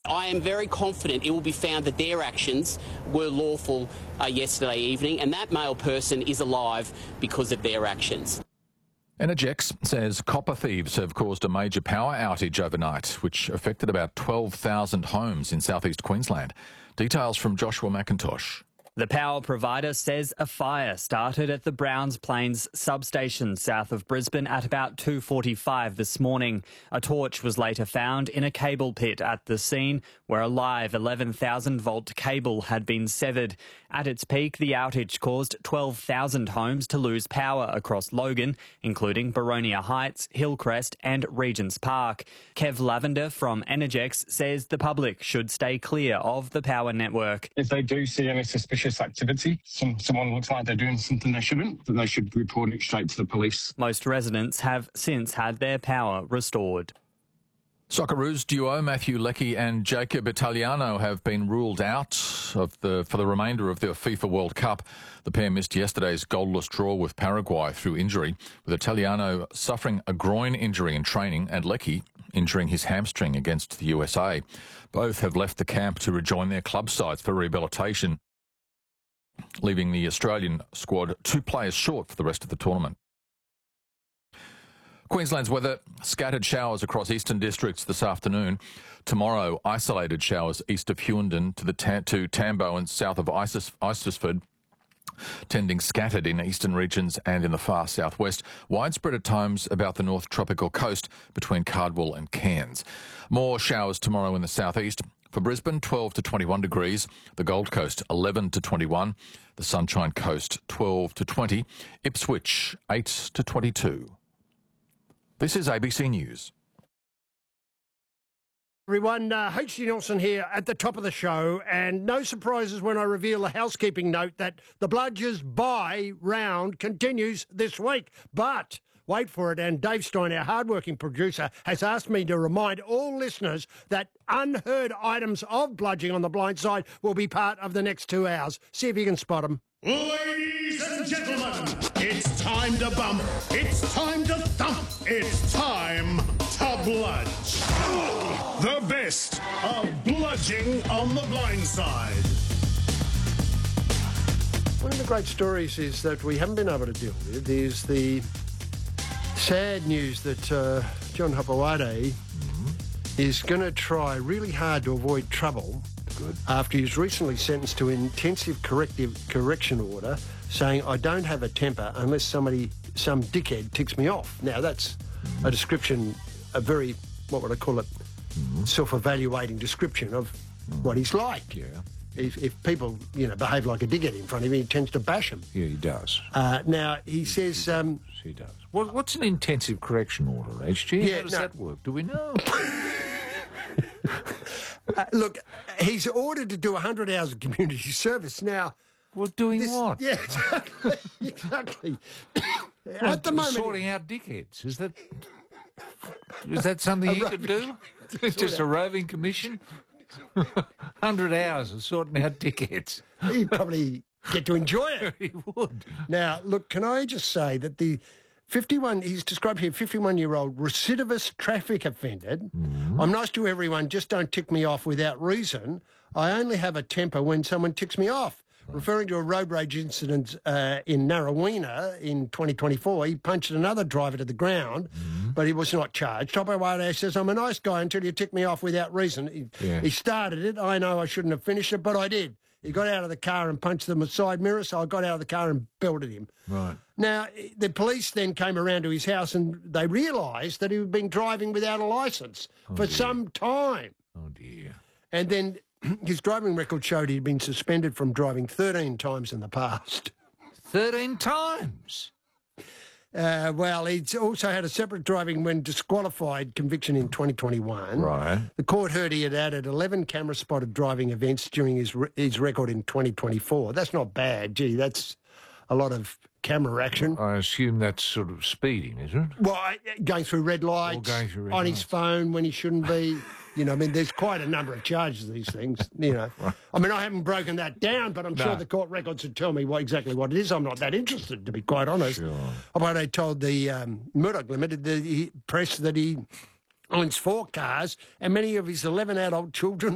I am very confident it will be found that their actions were lawful yesterday evening, and that male person is alive because of their actions. Energex says copper thieves have caused a major power outage overnight, which affected about 12,000 homes in southeast Queensland. Details from Joshua McIntosh. The power provider says a fire started at the Browns Plains substation south of Brisbane at about 2:45 this morning. A torch was later found in a cable pit at the scene where a live 11,000-volt cable had been severed. At its peak, the outage caused 12,000 homes to lose power across Logan, including Boronia Heights, Hillcrest and Regents Park. Kev Lavender from Energex says the public should stay clear of the power network. If they do see any suspicious activity, someone looks like they're doing something they shouldn't, then they should report it straight to the police. Most residents have since had their power restored. Socceroos duo Matthew Leckie and Jacob Italiano have been ruled out for the remainder of the FIFA World Cup. The pair missed yesterday's goalless draw with Paraguay through injury, with Italiano suffering a groin injury in training and Leckie injuring his hamstring against the USA. Both have left the camp to rejoin their club sides for rehabilitation, leaving the Australian squad 2 players short for the rest of the tournament. Queensland's weather, scattered showers across eastern districts this afternoon. Tomorrow, isolated showers east of Hughenden to Tambo and south of Isisford, tending scattered in eastern regions and in the far southwest. Widespread at times about the north tropical coast between Cardwell and Cairns. More showers tomorrow in the southeast. For Brisbane, 12 to 21 degrees. The Gold Coast, 11 to 21. The Sunshine Coast, 12 to 20. Ipswich, 8 to 22. This is ABC News. Everyone, H.G. Nelson here at the top of the show, and no surprises when I reveal a housekeeping note that the Bludgers buy round continues this week. But wait for it, and Dave Stein, our hardworking producer, has asked me to remind all listeners that unheard items of bludging on the blind side will be part of the next 2 hours. See if you can spot them. Ladies and gentlemen, it's time to bump, it's time to thump, it's time to bludge. The best of bludging on the blind side. One of the great stories is that we haven't been able to deal with is the sad news that John Hopewade is going to try really hard to avoid trouble after he was recently sentenced to an intensive correction order saying, I don't have a temper unless some dickhead ticks me off. Now, that's a description, a very, what would I call it, self-evaluating description of what he's like. Yeah. If people, behave like a dickhead in front of him, he tends to bash them. Yeah, he does. Now, he says... he does. What's an intensive correction order, HG? Yeah, how does that work? Do we know? Look, he's ordered to do 100 hours of community service. Now... Well, doing what? Yeah, exactly. At the moment... Sorting out dickheads. Is that something he could do? Just a roving commission? 100 hours of sorting out dickheads. He'd probably get to enjoy it. He would. Now, look, can I just say that the 51, he's described here, 51-year-old recidivist traffic offender. I'm nice to everyone, just don't tick me off without reason. I only have a temper when someone ticks me off. Referring to a road rage incident in Narraweena in 2024, he punched another driver to the ground, but he was not charged. Hopewade says, I'm a nice guy until you tick me off without reason. He started it. I know I shouldn't have finished it, but I did. He got out of the car and punched the side mirror, so I got out of the car and belted him. Right. Now, the police then came around to his house and they realised that he had been driving without a licence for some time. Oh, dear. And then... his driving record showed he'd been suspended from driving 13 times in the past. 13 times? Well, he's also had a separate driving when disqualified conviction in 2021. Right. The court heard he had added 11 camera-spotted driving events during his record in 2024. That's not bad. Gee, that's a lot of camera action. I assume that's sort of speeding, is it? Well, going through red lights, on his phone when he shouldn't be. There's quite a number of charges of these things, Right. I mean, I haven't broken that down, but I'm sure the court records would tell me exactly what it is. I'm not that interested, to be quite honest. Sure. But I told the Murdoch Limited, the press, that he owns 4 cars and many of his 11 adult children